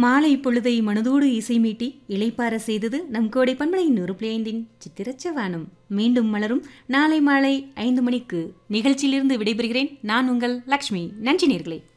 மாலை பொழுதை மனதோடு இசை மீட்டி இளைப்பார செய்தது நம் கோடை பண்பலை 100.5 சித்திரச்சவானம். மீண்டும் மலரும் நாளை மாலை 5 மணிக்கு. நிகழ்ச்சியிலிருந்து விடைபெறுகிறேன். நான் உங்கள் லக்ஷ்மி. நன்றி நேயர்களே.